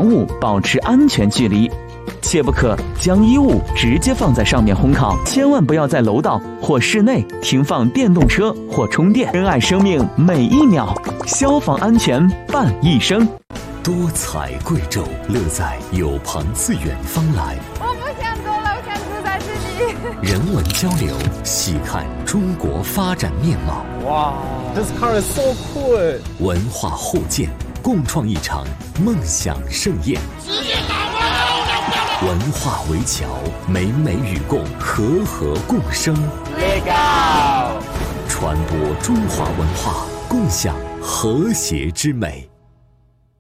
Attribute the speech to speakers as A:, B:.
A: 物保持安全距离，切不可将衣物直接放在上面烘烤，千万不要在楼道或室内停放电动车或充电。珍爱生命每一秒，消防安全伴一生。
B: 多彩贵州，乐在有朋自远方来。
C: 我不想走了，我想住在这里。
B: 人文交流，细看中国发展面貌。
D: 哇 ，This car is so cool！
B: 文化互鉴，共创一场梦想盛宴。
E: 世界大王，
B: 文化围桥，美美与共，和和共生。
D: Legal！
B: 传播中华文化，共享和谐之美。